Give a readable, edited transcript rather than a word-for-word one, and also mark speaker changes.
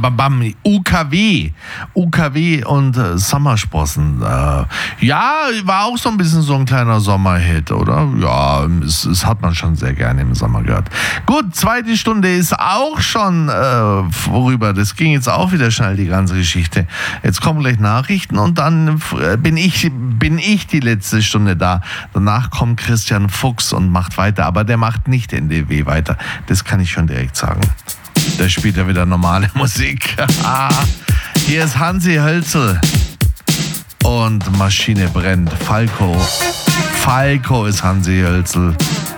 Speaker 1: Bam, UKW und Sommersprossen. Ja, war auch so ein bisschen so ein kleiner Sommerhit, oder? Ja, es hat man schon sehr gerne im Sommer gehört. Gut, zweite Stunde ist auch schon vorüber. Das ging jetzt auch wieder schnell, die ganze Geschichte. Jetzt kommen gleich Nachrichten und dann bin ich die letzte Stunde da. Danach kommt Christian Fuchs und macht weiter, aber der macht nicht NDW weiter. Das kann ich schon direkt sagen. Der spielt ja wieder normale Musik. Hier ist Hansi Hölzel und Maschine brennt. Falco ist Hansi Hölzel.